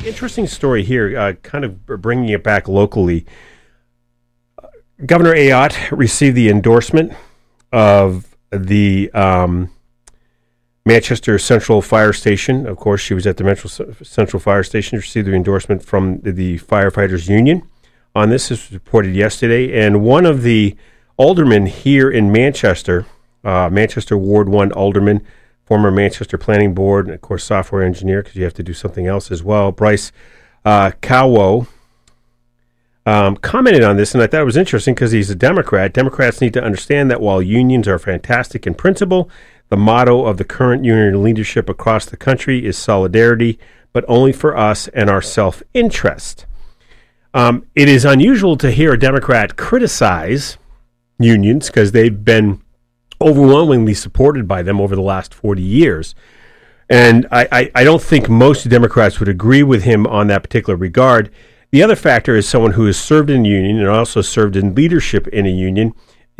Interesting story here, kind of bringing it back locally. Governor Ayotte received the endorsement of the Manchester Central Fire Station. Of course, she was at the Manchester Central Fire Station, received the endorsement from the Firefighters Union on this. This was reported yesterday. And one of the aldermen here in Manchester, Manchester Ward 1 alderman, former Manchester Planning Board, and of course software engineer, because you have to do something else as well, Bryce Calwo, commented on this, and I thought it was interesting because he's a Democrat. Democrats need to understand that while unions are fantastic in principle, the motto of the current union leadership across the country is solidarity, but only for us and our self-interest. It is unusual to hear a Democrat criticize unions because they've been overwhelmingly supported by them over the last 40 years. And I don't think most Democrats would agree with him on that particular regard. The other factor is someone who has served in a union and also served in leadership in a union.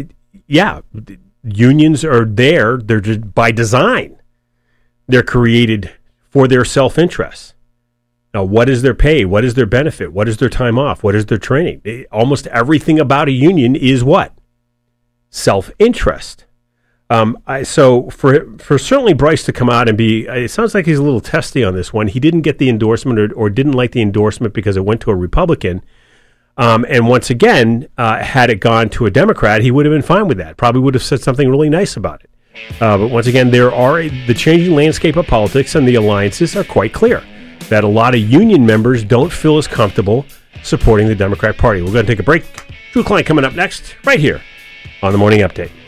Unions are there. They're just by design. They're created for their self-interest. Now, what is their pay? What is their benefit? What is their time off? What is their training? Almost everything about a union is what? Self-interest. So for certainly Bryce to come out and it sounds like he's a little testy on this one. He didn't get the endorsement or didn't like the endorsement because it went to a Republican. And once again, had it gone to a Democrat, he would have been fine with that. Probably would have said something really nice about it. But once again, the changing landscape of politics and the alliances are quite clear that a lot of union members don't feel as comfortable supporting the Democrat Party. We're going to take a break. Drew Klein coming up next, right here on the Morning Update.